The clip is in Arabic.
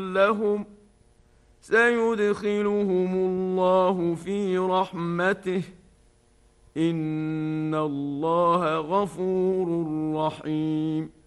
لهم سيدخلهم الله في رحمته إن الله غفور رحيم.